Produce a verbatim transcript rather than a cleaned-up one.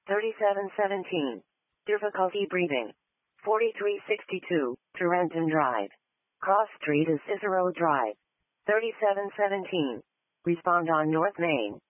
thirty-seven seventeen. Difficulty breathing. forty-three sixty-two, Tarentum Drive. Cross Street is Cicero Drive. thirty-seven seventeen. Respond on North Main.